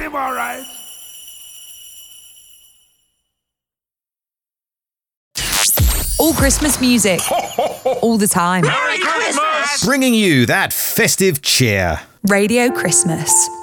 him all right. All Christmas music. All the time. Merry Christmas! Bringing you that festive cheer. Radio Christmas.